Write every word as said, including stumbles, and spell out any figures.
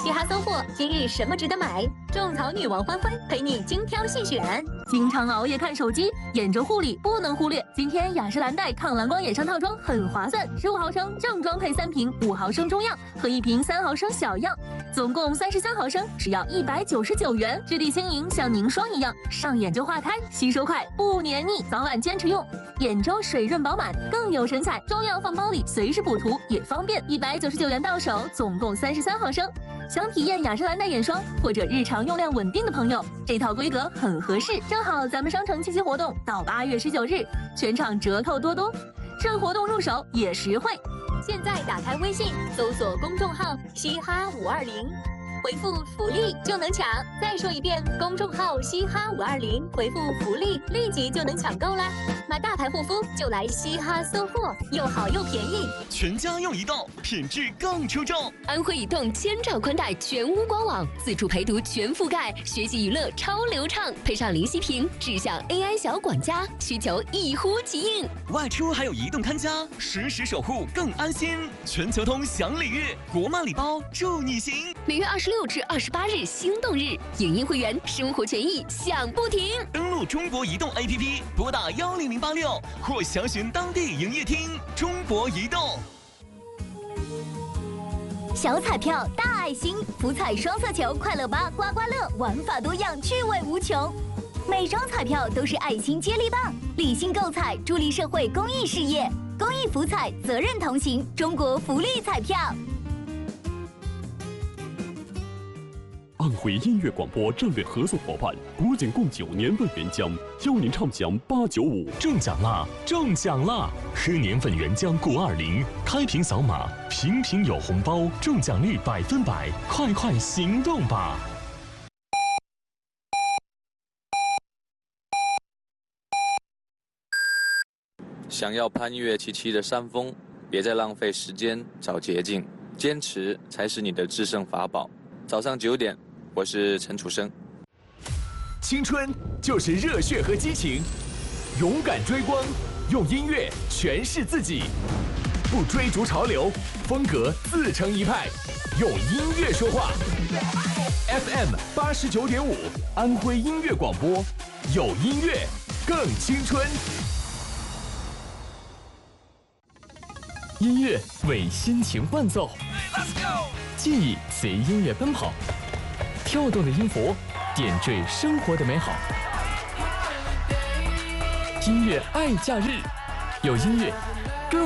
嘻哈搜货，今日什么值得买？种草女王欢欢陪你精挑细选。经常熬夜看手机，眼周护理不能忽略。今天雅诗兰黛抗蓝光眼霜套装很划算，十五毫升正装配三瓶五毫升中样和一瓶三毫升小样，总共三十三毫升，只要一百九十九元。质地轻盈，像凝霜一样，上眼就化开，吸收快，不黏腻，早晚坚持用。眼周水润饱满，更有神采。中样放包里，随时补涂也方便。一百九十九元到手，总共三十三毫升。想体验雅诗兰黛眼霜或者日常用量稳定的朋友，这套规格很合适。正好咱们商城七夕活动到八月十九日，全场折扣多多，趁活动入手也实惠。现在打开微信，搜索公众号“嘻哈五二零”。回复福利就能抢。再说一遍，公众号嘻哈五二零，回复福利，立即就能抢购啦！买大牌护肤就来嘻哈搜货，又好又便宜。 全家用移动，品质更出众。 安徽移动千兆宽带全屋官网，自助陪读全覆盖，学习娱乐超流畅，配上林息屏智享 A I 小管家，需求一呼即应。 外出还有移动看家，实时守护更安心。全球通享礼遇，国漫礼包助你行。 每月二十六至二十八日心动日，影音会员生活权益享不停。 登录中国移动 A P P， 拨打幺零零八六或详询当地营业厅。中国移动。 小彩票大爱心，福彩双色球、快乐八、刮刮乐，玩法多样，趣味无穷。每张彩票都是爱心接力棒，理性购彩，助力社会公益事业。公益福彩，责任同行，中国福利彩票。 安徽音乐广播战略合作伙伴国景共九年份原浆，邀您畅享八九五中奖啦！中奖啦！喝年份原浆固二零，开瓶扫码，瓶瓶有红包，中奖率百分百，快快行动吧！ 想要攀越崎岖的山峰，别再浪费时间找捷径，坚持才是你的制胜法宝。早上九点。我是陈楚生。 青春就是热血和激情，勇敢追光，用音乐诠释自己，不追逐潮流，风格自成一派，用音乐说话。F M 八十九点五，安徽音乐广播，有音乐更青春。 音乐为心情伴奏，记忆随音乐奔跑。跳动的音符，点缀生活的美好。音乐爱假日，有音乐